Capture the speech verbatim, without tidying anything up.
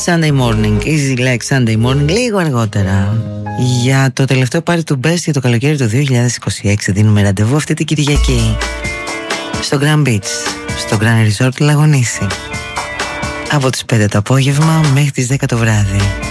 Sunday Morning, Easy Like Sunday Morning, λίγο αργότερα. Για το τελευταίο πάρτι του Best για το καλοκαίρι του δύο χιλιάδες είκοσι έξι δίνουμε ραντεβού αυτή την Κυριακή στο Grand Beach, στο Grand Resort Λαγονήσι, από τις πέντε το απόγευμα μέχρι τις δέκα το βράδυ.